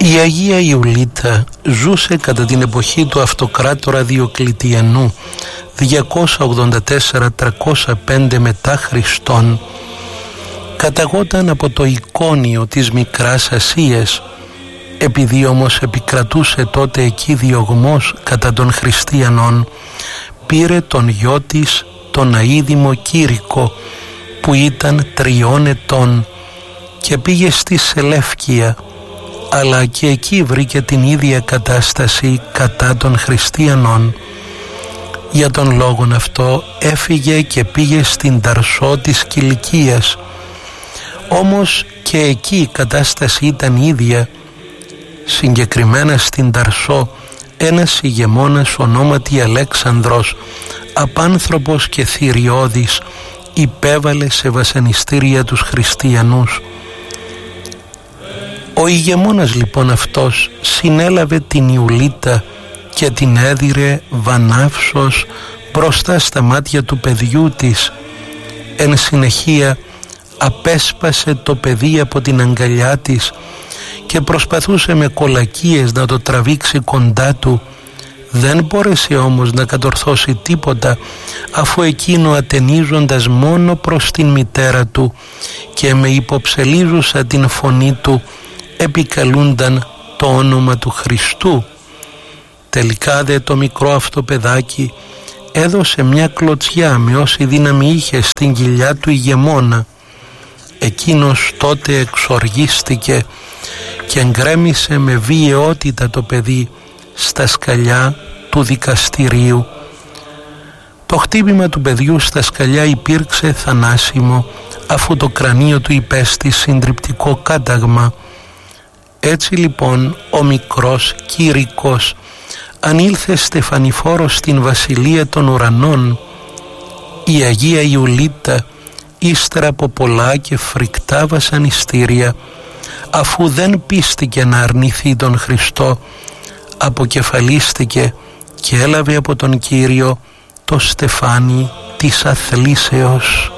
Η Αγία Ιουλίτα ζούσε κατά την εποχή του αυτοκράτορα Διοκλητιανού 284-305 μετά Χριστόν. Καταγόταν από το Εικόνιο της Μικράς Ασίας. Επειδή όμως επικρατούσε τότε εκεί διωγμός κατά των χριστιανών, πήρε τον γιο της, τον αείδημο Κήρικο, που ήταν 3 ετών, και πήγε στη Σελεύκεια, αλλά και εκεί βρήκε την ίδια κατάσταση κατά των χριστιανών. Για τον λόγον αυτό έφυγε και πήγε στην Ταρσό της Κιλικίας. Όμως και εκεί η κατάσταση ήταν ίδια. Συγκεκριμένα στην Ταρσό ένας ηγεμόνας ονόματι Αλέξανδρος, απάνθρωπος και θηριώδης, υπέβαλε σε βασανιστήρια τους χριστιανούς. Ο ηγεμόνας λοιπόν αυτός συνέλαβε την Ιουλίτα και την έδιρε βανάυσος μπροστά στα μάτια του παιδιού της. Εν συνεχεία απέσπασε το παιδί από την αγκαλιά της και προσπαθούσε με κολακίες να το τραβήξει κοντά του. Δεν μπόρεσε όμως να κατορθώσει τίποτα, αφού εκείνο, ατενίζοντας μόνο προς την μητέρα του και με υποψελίζουσα την φωνή του, επικαλούνταν το όνομα του Χριστού. Τελικά δε το μικρό αυτό παιδάκι έδωσε μια κλωτσιά με όση δύναμη είχε στην κοιλιά του ηγεμόνα. Εκείνος τότε εξοργίστηκε και γκρέμισε με βιαιότητα το παιδί στα σκαλιά του δικαστηρίου. Το χτύπημα του παιδιού στα σκαλιά υπήρξε θανάσιμο, αφού το κρανίο του υπέστη συντριπτικό κάταγμα. Έτσι λοιπόν ο μικρός Κήρικος ανήλθε στεφανιφόρος στην βασιλεία των ουρανών. Η Αγία Ιουλίτα, ύστερα από πολλά και φρικτά βασανιστήρια, αφού δεν πίστηκε να αρνηθεί τον Χριστό, αποκεφαλίστηκε και έλαβε από τον Κύριο το στεφάνι της αθλήσεως.